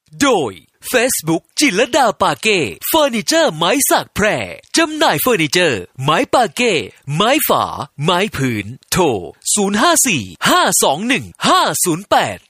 โดย Facebook จิรดาปาเก้เฟอร์นิเจอร์ไม้สักแพร่จำหน่ายเฟอร์นิเจอร์ไม้ปาเก้ไม้ฝาไม้ผืนโทร054 521 508